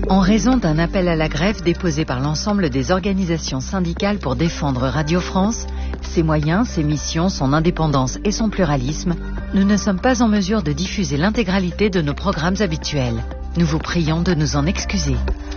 En raison d'un appel à la grève déposé par l'ensemble des organisations syndicales pour défendre Radio France, ses moyens, ses missions, son indépendance et son pluralisme, nous ne sommes pas en mesure de diffuser l'intégralité de nos programmes habituels. Nous vous prions de nous en excuser.